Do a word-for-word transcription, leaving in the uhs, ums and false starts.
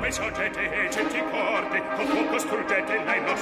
sorgete e centi corpi, con fuoco struggete lei non